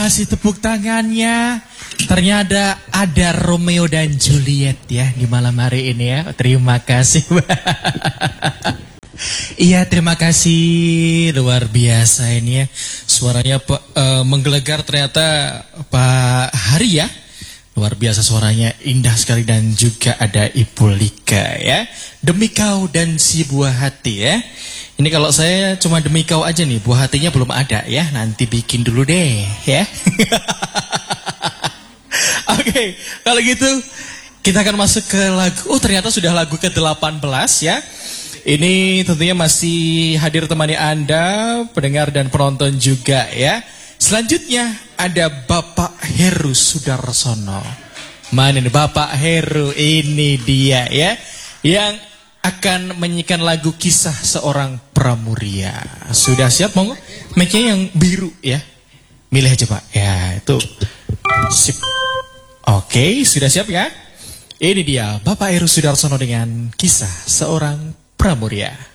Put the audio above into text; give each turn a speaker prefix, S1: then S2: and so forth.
S1: Kasih tepuk tangannya. Ternyata ada Romeo dan Juliet ya di malam hari ini ya. Terima kasih. Iya, terima kasih. Luar biasa ini ya. Suaranya menggelegar ternyata Pak Hari ya. Luar biasa suaranya, indah sekali. Dan juga ada Ibu Lika ya. Demi Kau dan Si Buah Hati ya. Ini kalau saya cuma demi kau aja nih, buah hatinya belum ada ya. Nanti bikin dulu deh ya. Oke, kalau gitu kita akan masuk ke lagu. Oh, ternyata sudah lagu ke-18 ya. Ini tentunya masih hadir temani Anda, pendengar dan penonton juga ya. Selanjutnya ada Bapak Heru Sudarsono. Mana nih Bapak Heru? Ini dia ya. Yang akan menyanyikan lagu Kisah Seorang Pramuria. Sudah siap monggo? Mic-nya yang biru ya. Milih aja Pak. Ya, itu. Sip. Oke, sudah siap ya? Ini dia Bapak Heru Sudarsono dengan Kisah Seorang Pramuria.